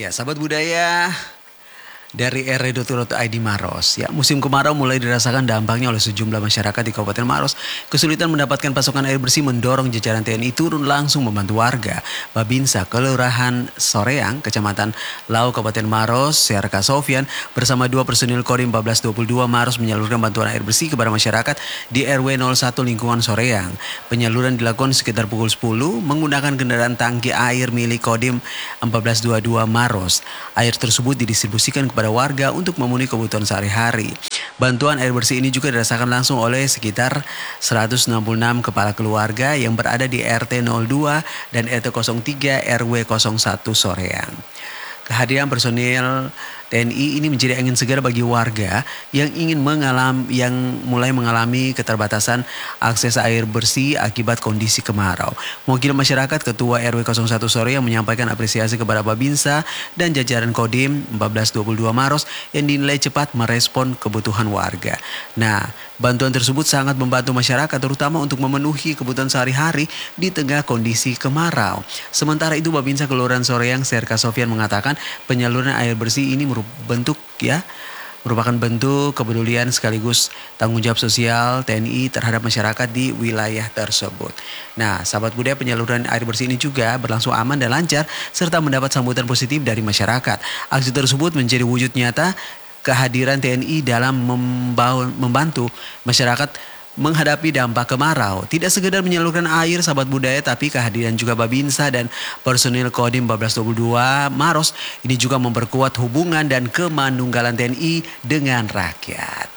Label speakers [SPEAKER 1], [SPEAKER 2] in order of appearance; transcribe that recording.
[SPEAKER 1] Ya, sahabat budaya dari rd.id Maros. Ya, musim kemarau mulai dirasakan dampaknya oleh sejumlah masyarakat di Kabupaten Maros. Kesulitan mendapatkan pasokan air bersih mendorong jajaran TNI turun langsung membantu warga. Babinsa Kelurahan Soreang, Kecamatan Lau, Kabupaten Maros, Serka Sofian bersama 2 personil Kodim 1422 Maros menyalurkan bantuan air bersih kepada masyarakat di RW 01 lingkungan Soreang. Penyaluran dilakukan sekitar pukul 10 menggunakan kendaraan tangki air milik Kodim 1422 Maros. Air tersebut didistribusikan kepada warga untuk memenuhi kebutuhan sehari-hari. Bantuan air bersih ini juga dirasakan langsung oleh sekitar 166 kepala keluarga yang berada di RT 02 dan RT 03 RW 01 Soreang. Kehadiran personil TNI ini menjadi angin segar bagi warga yang mulai mengalami keterbatasan akses air bersih akibat kondisi kemarau. Mewakili masyarakat, Ketua RW 01 Soreang menyampaikan apresiasi kepada Babinsa dan jajaran Kodim 1422 Maros yang dinilai cepat merespon kebutuhan warga. Nah, bantuan tersebut sangat membantu masyarakat terutama untuk memenuhi kebutuhan sehari-hari di tengah kondisi kemarau. Sementara itu Babinsa Kelurahan Soreang Serka Sofian mengatakan penyaluran air bersih ini merupakan bentuk kepedulian sekaligus tanggung jawab sosial TNI terhadap masyarakat di wilayah tersebut. Nah, sahabat budaya, penyaluran air bersih ini juga berlangsung aman dan lancar serta mendapat sambutan positif dari masyarakat. Aksi tersebut menjadi wujud nyata kehadiran TNI dalam membantu masyarakat menghadapi dampak kemarau. Tidak sekedar menyalurkan air, sahabat budaya, tapi kehadiran juga Babinsa dan personil Kodim 1422 Maros ini juga memperkuat hubungan dan kemanunggalan TNI dengan rakyat.